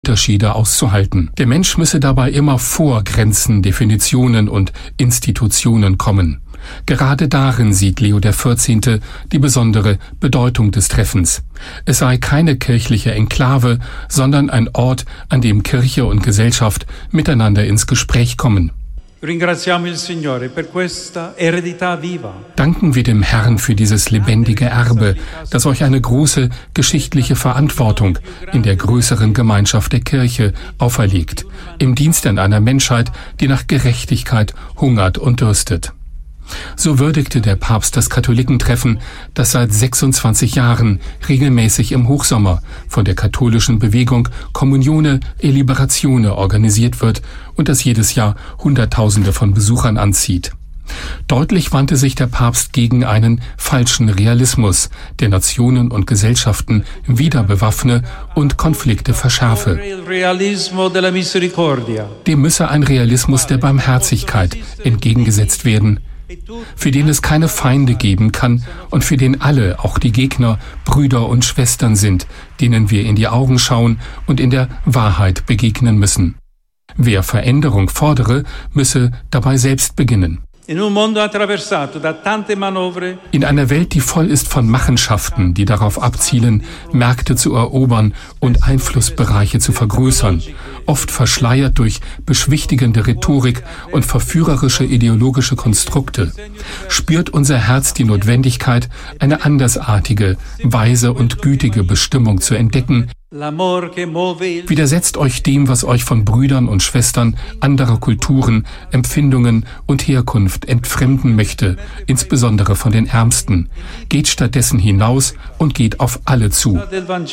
Unterschiede auszuhalten. Der Mensch müsse dabei immer vor Grenzen, Definitionen und Institutionen kommen. Gerade darin sieht Leo XIV. Die besondere Bedeutung des Treffens. Es sei keine kirchliche Enklave, sondern ein Ort, an dem Kirche und Gesellschaft miteinander ins Gespräch kommen. Danken wir dem Herrn für dieses lebendige Erbe, das euch eine große geschichtliche Verantwortung in der größeren Gemeinschaft der Kirche auferlegt, im Dienst an einer Menschheit, die nach Gerechtigkeit hungert und dürstet. So würdigte der Papst das Katholikentreffen, das seit 26 Jahren regelmäßig im Hochsommer von der katholischen Bewegung Communione e Liberazione organisiert wird und das jedes Jahr Hunderttausende von Besuchern anzieht. Deutlich wandte sich der Papst gegen einen falschen Realismus, der Nationen und Gesellschaften wieder bewaffne und Konflikte verschärfe. Dem müsse ein Realismus der Barmherzigkeit entgegengesetzt werden, für den es keine Feinde geben kann und für den alle, auch die Gegner, Brüder und Schwestern sind, denen wir in die Augen schauen und in der Wahrheit begegnen müssen. Wer Veränderung fordere, müsse dabei selbst beginnen. In einer Welt, die voll ist von Machenschaften, die darauf abzielen, Märkte zu erobern und Einflussbereiche zu vergrößern, oft verschleiert durch beschwichtigende Rhetorik und verführerische ideologische Konstrukte, spürt unser Herz die Notwendigkeit, eine andersartige, weise und gütige Bestimmung zu entdecken. Widersetzt euch dem, was euch von Brüdern und Schwestern anderer Kulturen, Empfindungen und Herkunft entfremden möchte, insbesondere von den Ärmsten. Geht stattdessen hinaus und geht auf alle zu.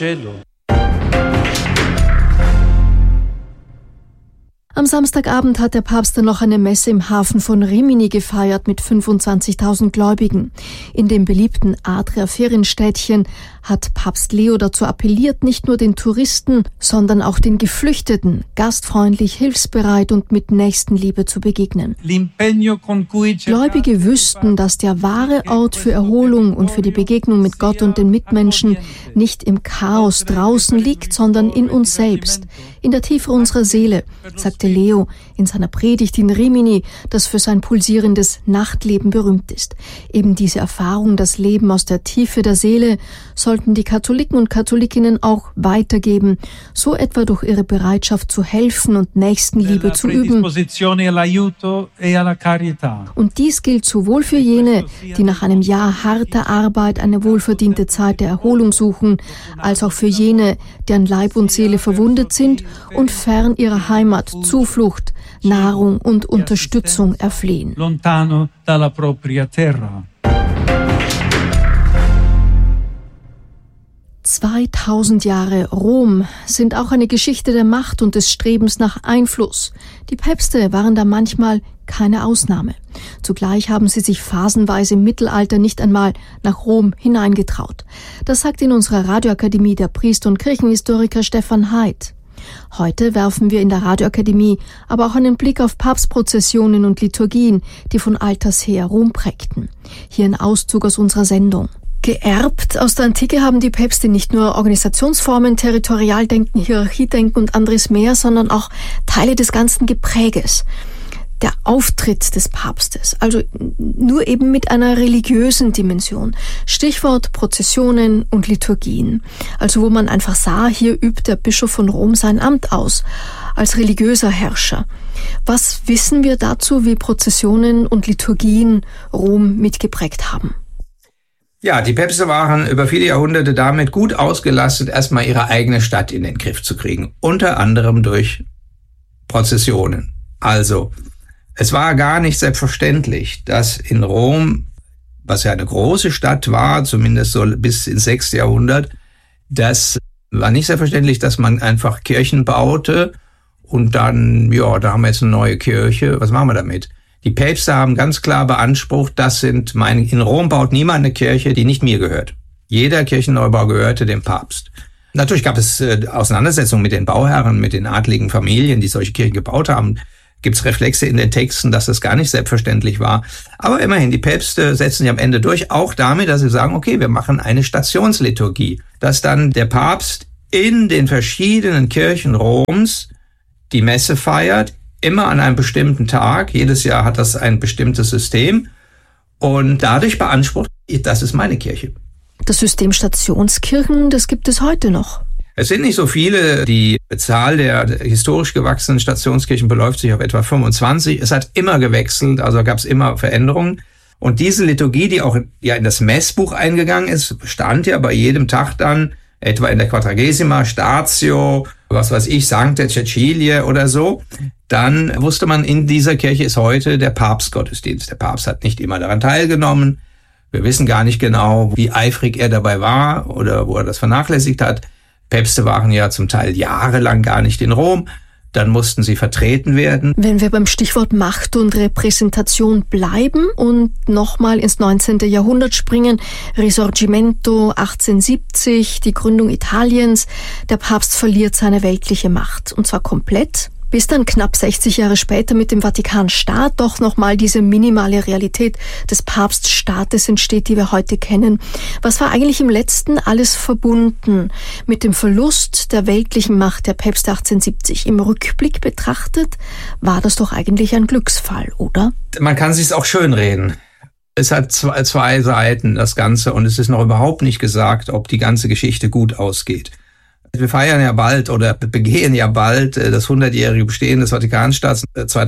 Am Samstagabend hat der Papst dann noch eine Messe im Hafen von Rimini gefeiert mit 25.000 Gläubigen. In dem beliebten Adria-Ferienstädtchen hat Papst Leo dazu appelliert, nicht nur den Touristen, sondern auch den Geflüchteten gastfreundlich, hilfsbereit und mit Nächstenliebe zu begegnen. Gläubige wüssten, dass der wahre Ort für Erholung und für die Begegnung mit Gott und den Mitmenschen nicht im Chaos draußen liegt, sondern in uns selbst, in der Tiefe unserer Seele, sagte Leo in seiner Predigt in Rimini, das für sein pulsierendes Nachtleben berühmt ist. Eben diese Erfahrung, das Leben aus der Tiefe der Seele, sollten die Katholiken und Katholikinnen auch weitergeben, so etwa durch ihre Bereitschaft zu helfen und Nächstenliebe zu üben. Und dies gilt sowohl für jene, die nach einem Jahr harter Arbeit eine wohlverdiente Zeit der Erholung suchen, als auch für jene, deren Leib und Seele verwundet sind und fern ihrer Heimat Zuflucht, Nahrung und Unterstützung erflehen. 2000 Jahre Rom sind auch eine Geschichte der Macht und des Strebens nach Einfluss. Die Päpste waren da manchmal keine Ausnahme. Zugleich haben sie sich phasenweise im Mittelalter nicht einmal nach Rom hineingetraut. Das sagt in unserer Radioakademie der Priester- und Kirchenhistoriker Stefan Heid. Heute werfen wir in der Radioakademie aber auch einen Blick auf Papstprozessionen und Liturgien, die von alters her Rom prägten. Hier ein Auszug aus unserer Sendung. Geerbt aus der Antike haben die Päpste nicht nur Organisationsformen, Territorialdenken, Hierarchiedenken und anderes mehr, sondern auch Teile des ganzen Gepräges. Der Auftritt des Papstes, also nur eben mit einer religiösen Dimension. Stichwort Prozessionen und Liturgien. Also wo man einfach sah, hier übt der Bischof von Rom sein Amt aus, als religiöser Herrscher. Was wissen wir dazu, wie Prozessionen und Liturgien Rom mitgeprägt haben? Ja, die Päpste waren über viele Jahrhunderte damit gut ausgelastet, erstmal ihre eigene Stadt in den Griff zu kriegen. Unter anderem durch Prozessionen. Also, es war gar nicht selbstverständlich, dass in Rom, was ja eine große Stadt war, zumindest so bis ins 6. Jahrhundert, das war nicht selbstverständlich, dass man einfach Kirchen baute und dann, ja, da haben wir jetzt eine neue Kirche, was machen wir damit? Die Päpste haben ganz klar beansprucht, in Rom baut niemand eine Kirche, die nicht mir gehört. Jeder Kirchenneubau gehörte dem Papst. Natürlich gab es Auseinandersetzungen mit den Bauherren, mit den adligen Familien, die solche Kirchen gebaut haben. Gibt's Reflexe in den Texten, dass das gar nicht selbstverständlich war. Aber immerhin, die Päpste setzen sich am Ende durch, auch damit, dass sie sagen, okay, wir machen eine Stationsliturgie. Dass dann der Papst in den verschiedenen Kirchen Roms die Messe feiert, immer an einem bestimmten Tag. Jedes Jahr hat das ein bestimmtes System und dadurch beansprucht, das ist meine Kirche. Das System Stationskirchen, das gibt es heute noch. Es sind nicht so viele. Die Zahl der historisch gewachsenen Stationskirchen beläuft sich auf etwa 25. Es hat immer gewechselt, also gab es immer Veränderungen. Und diese Liturgie, die auch ja in das Messbuch eingegangen ist, stand ja bei jedem Tag dann, etwa in der Quadragesima, Statio, was weiß ich, Sancte Cecilie oder so. Dann wusste man, in dieser Kirche ist heute der Papstgottesdienst. Der Papst hat nicht immer daran teilgenommen. Wir wissen gar nicht genau, wie eifrig er dabei war oder wo er das vernachlässigt hat. Päpste waren ja zum Teil jahrelang gar nicht in Rom. Dann mussten sie vertreten werden. Wenn wir beim Stichwort Macht und Repräsentation bleiben und nochmal ins 19. Jahrhundert springen, Risorgimento 1870, die Gründung Italiens, der Papst verliert seine weltliche Macht, und zwar komplett, bis dann knapp 60 Jahre später mit dem Vatikanstaat doch nochmal diese minimale Realität des Papststaates entsteht, die wir heute kennen. Was war eigentlich im Letzten alles verbunden mit dem Verlust der weltlichen Macht der Päpste 1870? Im Rückblick betrachtet war das doch eigentlich ein Glücksfall, oder? Man kann sich's auch schönreden. Es hat zwei Seiten, das Ganze, und es ist noch überhaupt nicht gesagt, ob die ganze Geschichte gut ausgeht. Wir feiern ja bald oder begehen ja bald das 100-jährige Bestehen des Vatikanstaats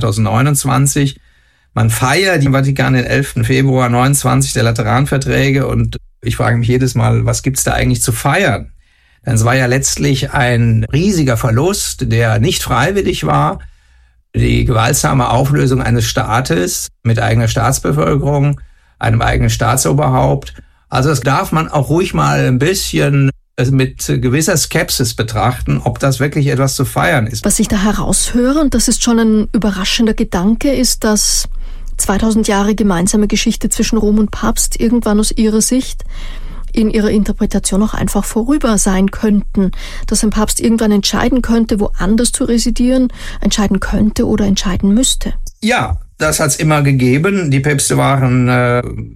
2029. Man feiert im Vatikan den 11. Februar 29 der Lateranverträge und ich frage mich jedes Mal, was gibt's da eigentlich zu feiern? Denn es war ja letztlich ein riesiger Verlust, der nicht freiwillig war. Die gewaltsame Auflösung eines Staates mit eigener Staatsbevölkerung, einem eigenen Staatsoberhaupt. Also das darf man auch ruhig mal ein bisschen mit gewisser Skepsis betrachten, ob das wirklich etwas zu feiern ist. Was ich da heraushöre, und das ist schon ein überraschender Gedanke, ist, dass 2000 Jahre gemeinsame Geschichte zwischen Rom und Papst irgendwann aus Ihrer Sicht in ihrer Interpretation auch einfach vorüber sein könnten. Dass ein Papst irgendwann entscheiden könnte, woanders zu residieren, entscheiden könnte oder entscheiden müsste. Ja, das hat's immer gegeben. Die Päpste waren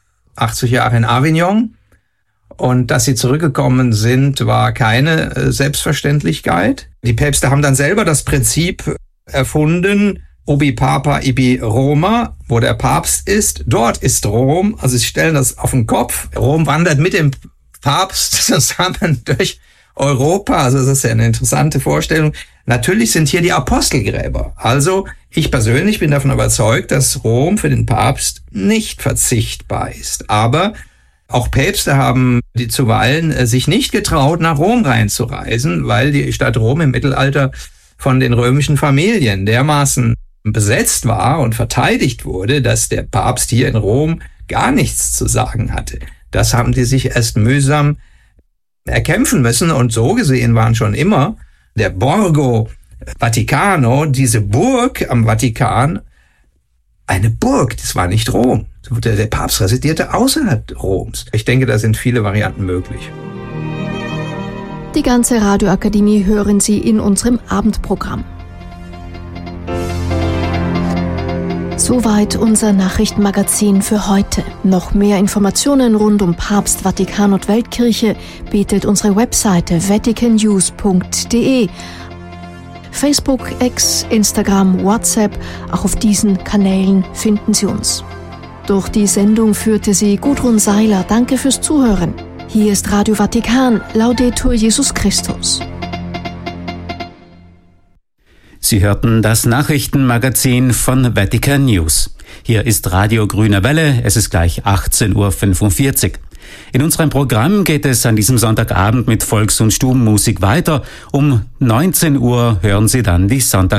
80 Jahre in Avignon. Und dass sie zurückgekommen sind, war keine Selbstverständlichkeit. Die Päpste haben dann selber das Prinzip erfunden, ubi Papa ibi Roma, wo der Papst ist, dort ist Rom. Also sie stellen das auf den Kopf. Rom wandert mit dem Papst zusammen durch Europa. Also das ist ja eine interessante Vorstellung. Natürlich sind hier die Apostelgräber. Also ich persönlich bin davon überzeugt, dass Rom für den Papst nicht verzichtbar ist. Aber auch Päpste haben die zuweilen sich nicht getraut, nach Rom reinzureisen, weil die Stadt Rom im Mittelalter von den römischen Familien dermaßen besetzt war und verteidigt wurde, dass der Papst hier in Rom gar nichts zu sagen hatte. Das haben die sich erst mühsam erkämpfen müssen und so gesehen waren schon immer der Borgo Vaticano, diese Burg am Vatikan, eine Burg, das war nicht Rom. Der Papst residierte außerhalb Roms. Ich denke, da sind viele Varianten möglich. Die ganze Radioakademie hören Sie in unserem Abendprogramm. Soweit unser Nachrichtenmagazin für heute. Noch mehr Informationen rund um Papst, Vatikan und Weltkirche bietet unsere Webseite vaticannews.de. Facebook, X, Instagram, WhatsApp, auch auf diesen Kanälen finden Sie uns. Durch die Sendung führte sie Gudrun Seiler. Danke fürs Zuhören. Hier ist Radio Vatikan, Laudetur Jesus Christus. Sie hörten das Nachrichtenmagazin von Vatican News. Hier ist Radio Grüne Welle, es ist gleich 18:45 Uhr. In unserem Programm geht es an diesem Sonntagabend mit Volks- und Stubenmusik weiter. Um 19 Uhr hören Sie dann die